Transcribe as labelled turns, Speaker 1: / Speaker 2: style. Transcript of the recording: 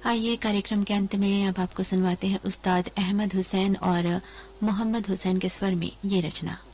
Speaker 1: आइए कार्यक्रम के अंत में अब आपको सुनवाते हैं उस्ताद अहमद हुसैन और मोहम्मद हुसैन के स्वर में ये रचना।